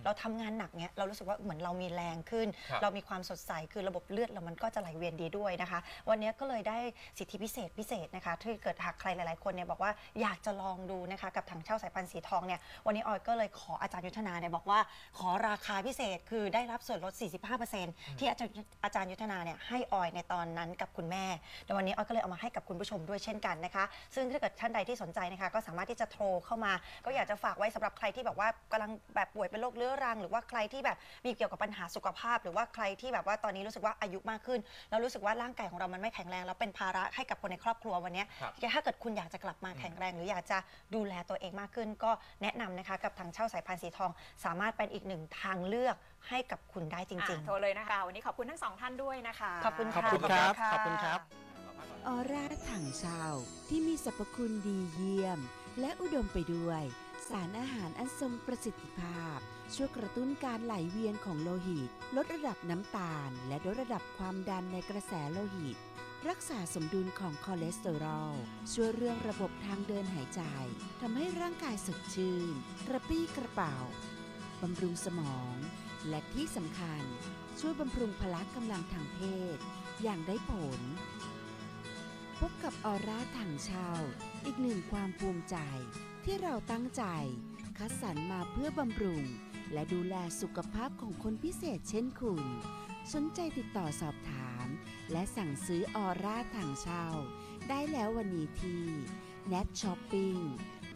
เราทำงานหนักเนี้ยเรารู้สึกว่าเหมือนเรามีแรงขึ้นเรามีความสดใสคือระบบเลือดเรามันก็จะไหลเวียนดีด้วยนะคะวันนี้ก็เลยได้สิทธิพิเศษนะคะที่เกิดหากใครหลายๆคนเนี่ยบอกว่าอยากจะลองดูนะคะกับถังเช่าสายพันธุ์สีทองเนี่ยวันนี้ออยก็เลยขออาจารย์ยุทธนาเนี่ยบอกว่าขอราคาพิเศษคือได้รับส่วนลด 45% ที่อาจารย์ยุทธนาเนี่ยให้ออยในตอนนั้นกับคุณแม่แต่วันนี้ออยก็เลยเอามาให้กับคุณผู้ชมด้วยเช่นกันนะคะซึ่งถ้าเกิดท่านใดที่สนใจนะคะก็สามารถที่จะโทรเข้ามาก็อยากจะฝากไว้สำหรับใครที่แบบว่ากำลังแบบป่วยเป็นโรคเรื้อรังหรือว่าใครที่แบบมีเกี่ยวกับปัญหาสุขภาพหรือว่าใครที่แบบว่าตอนนี้รู้สึกว่าอายุมากขึ้นแล้วรู้สึกว่าร่างกายของเรามันไม่แข็งแรงแล้วเป็นภาระให้กับคนในครอบครัววันนี้ถ้าเกิดคุณอยากจะกลับมาแข็งแรงหรืออยากจะดูแลตัวเองมากขึ้นก็แนะนำนะคะกับทางเช่าสายพันธุ์สีทองสามารถเป็นอีกหนึ่งทางเลือกให้กับคุณได้จริงๆโทรเลยนะคะวันนี้ขอบคุณทั้ง2ท่านด้วยนะคะขอบคุณค่ะขอบคุณครับขอบคุณครับออร่าถังเช่าที่มีสรรพคุณดีเยี่ยมและอุดมไปด้วยสารอาหารอันทรงประสิทธิภาพช่วยกระตุ้นการไหลเวียนของโลหิตลดระดับน้ำตาลและลดระดับความดันในกระแสโลหิตรักษาสมดุลของคอเลสเตอรอลช่วยเรื่องระบบทางเดินหายใจทำให้ร่างกายสดชื่นกระปรี้กระเป๋าบำรุงสมองและที่สำคัญช่วยบำรุงพละกำลังทางเพศอย่างได้ผลพบกับออร่าถังเช่าอีกหนึ่งความภูมิใจที่เราตั้งใจคัดสรรมาเพื่อบำรุงและดูแลสุขภาพของคนพิเศษเช่นคุณสนใจติดต่อสอบถามและสั่งซื้อออร่าถังเช่าได้แล้ววันนี้ที่ Net Shopping